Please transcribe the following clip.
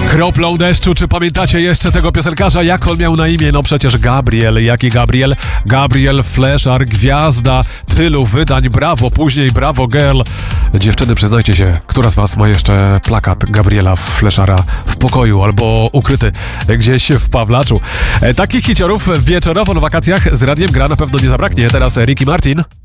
Kroplą deszczu, czy pamiętacie jeszcze tego piosenkarza? Jak on miał na imię? No przecież Gabriel. Jaki Gabriel? Gabriel Fleszar, gwiazda tylu wydań. Brawo, później brawo girl. Dziewczyny, przyznajcie się, która z was ma jeszcze plakat Gabriela Fleszara w pokoju albo ukryty gdzieś w Pawlaczu? Takich hiciorów wieczorowo na wakacjach z Radiem Gra na pewno nie zabraknie. Teraz Ricky Martin.